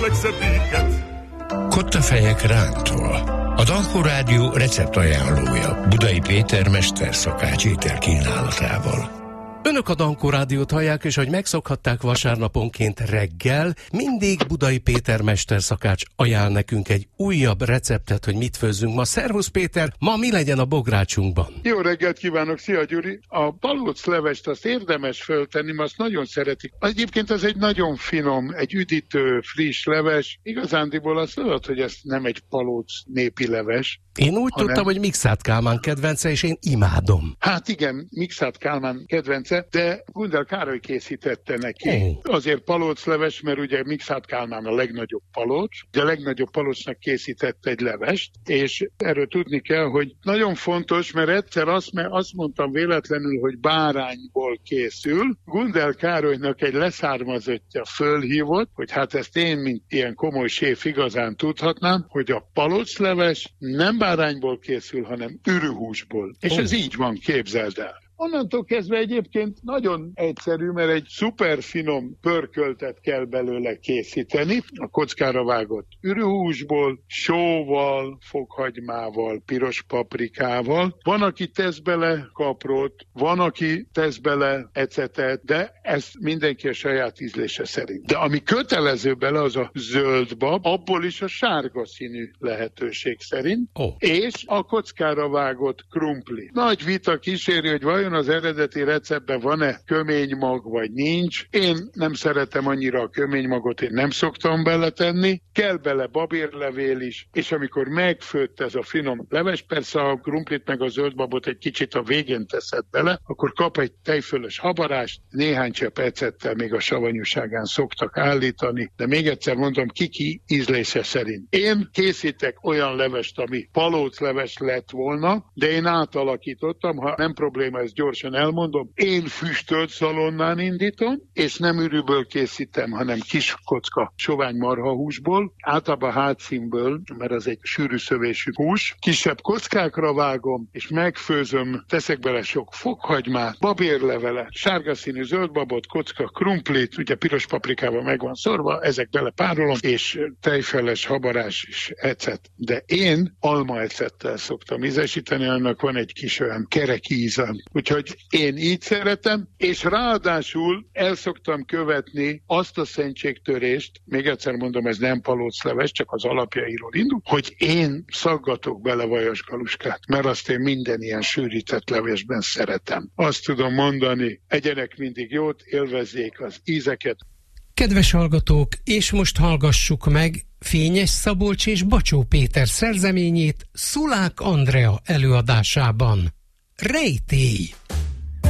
Kottafejek rántva. A Dankó Rádió receptajánlója Budai Péter mesterszakács ételkínálatával. Önök a Dankó Rádiót hallják, és hogy megszokhatták vasárnaponként reggel, mindig Budai Péter mesterszakács ajánl nekünk egy újabb receptet, hogy mit főzzünk ma. Szervusz Péter, ma mi legyen a bográcsunkban? Jó reggelt kívánok, szia Gyuri! A palóclevest azt érdemes föltenni, azt nagyon szeretik. Egyébként ez egy nagyon finom, egy üdítő, friss leves. Igazándiból azt tudod, hogy ez nem egy palóc népi leves. Én úgy tudtam, hogy Mikszáth Kálmán kedvence, és én imádom. Hát igen, Mikszáth Kálmán kedvence, de Gundel Károly készítette neki. Azért palócleves, mert ugye Mikszáth Kálmán a legnagyobb palóc, de a legnagyobb palócnak készítette egy levest, és erről tudni kell, hogy nagyon fontos, mert egyszer azt mondtam véletlenül, hogy bárányból készül. Gundel Károlynak egy leszármazottja fölhívott, hogy hát ezt én, mint ilyen komoly séf igazán tudhatnám, hogy a palócleves nem bárányból készül, hanem ürühúsból. És ez így van, képzeld el. Onnantól kezdve egyébként nagyon egyszerű, mert egy szuper finom pörköltet kell belőle készíteni, a kockára vágott ürühúsból, sóval, fokhagymával, piros paprikával. Van, aki tesz bele kaprot, van, aki tesz bele ecetet, de ez mindenki a saját ízlése szerint. De ami kötelező bele, az a zöldbab, abból is a sárga színű lehetőség szerint, és a kockára vágott krumpli. Nagy vita kíséri, hogy vajon az eredeti receptben van-e köménymag, vagy nincs. Én nem szeretem annyira a köménymagot, én nem szoktam beletenni. Kell bele babérlevél is, és amikor megfőtt ez a finom leves, persze a krumplit meg a zöldbabot egy kicsit a végén teszed bele, akkor kap egy tejfölös habarást, néhány csepp ecettel még a savanyúságán szoktak állítani, de még egyszer mondom, ki ízlése szerint. Én készítek olyan levest, ami palócleves lett volna, de én átalakítottam, ha nem probléma, ez gyorsan elmondom, én füstölt szalonnán indítom, és nem ürűből készítem, hanem kis kocka sovány marhahúsból, általában hátszínből, mert az egy sűrű szövésű hús, kisebb kockákra vágom, és megfőzöm, teszek bele sok fokhagymát, babérlevelet, sárga színű zöldbabot, kocka krumplit, ugye piros paprikával meg van szorva, ezek bele párolom, és tejfeles habarás és ecet. De én almaecettel szoktam ízesíteni, annak van egy kis olyan kerek íze. Úgyhogy én így szeretem, és ráadásul el szoktam követni azt a szentségtörést, még egyszer mondom, ez nem palócleves, csak az alapjairól indul, hogy én szaggatok bele vajasgaluskát, mert azt én minden ilyen sűrített levesben szeretem. Azt tudom mondani, egyenek mindig jót, élvezzék az ízeket. Kedves hallgatók, és most hallgassuk meg Fényes Szabolcs és Bacsó Péter szerzeményét Szulák Andrea előadásában. Rejtély!